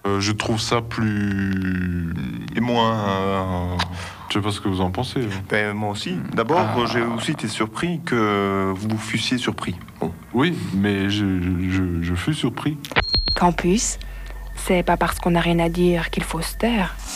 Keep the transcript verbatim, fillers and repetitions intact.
Euh, je trouve ça plus... Et moins... euh, Je sais pas ce que vous en pensez. Hein. ben, moi aussi. D'abord, Ah. j'ai aussi été surpris que vous fussiez surpris. Bon. Oui, mais je, je, je fus surpris. Campus, c'est pas parce qu'on n'a rien à dire qu'il faut se taire.